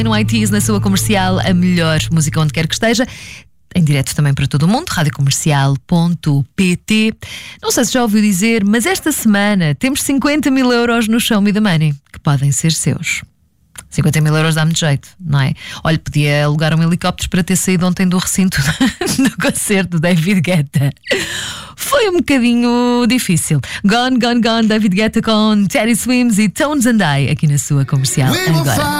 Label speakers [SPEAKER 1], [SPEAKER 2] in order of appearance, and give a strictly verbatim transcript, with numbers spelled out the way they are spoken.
[SPEAKER 1] No I Ts, na sua comercial, a melhor música onde quer que esteja. Em direto também para todo o mundo, rádio comercial ponto pt. Não sei se já ouviu dizer, mas esta semana temos cinquenta mil euros no Show Me the Money, que podem ser seus. cinquenta mil euros dá muito jeito, não é? Olha, podia alugar um helicóptero para ter saído ontem do recinto do concerto do David Guetta. Foi um bocadinho difícil. Gone, Gone, Gone, David Guetta com Teddy Swims e Tones and I, aqui na sua comercial agora.